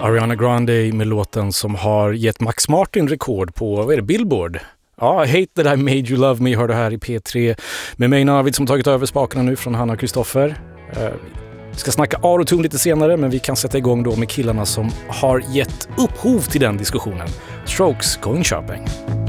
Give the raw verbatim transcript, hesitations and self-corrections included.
Ariana Grande med låten som har gett Max Martin rekord på, vad är det, Billboard. Ja, Hate That I Made You Love Me hör det här i P tre med mig Navid som tagit över spakarna nu från Hanna och Kristoffer. Vi ska snacka autotune lite senare, men vi kan sätta igång då med killarna som har gett upphov till den diskussionen. Strokes, Going Shopping.